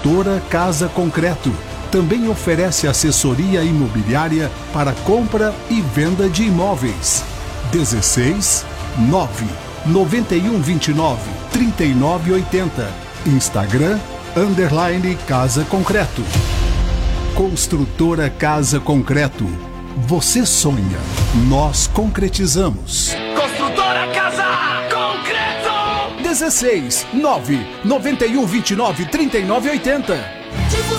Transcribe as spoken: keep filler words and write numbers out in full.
Construtora Casa Concreto. Também oferece assessoria imobiliária para compra e venda de imóveis. dezesseis nove noventa e um vinte e nove trinta e nove oitenta. Instagram underline Casa Concreto. Construtora Casa Concreto. Você sonha, nós concretizamos. Construtora Casa Concreto. dezesseis nove noventa e um vinte e nove trinta e nove oitenta.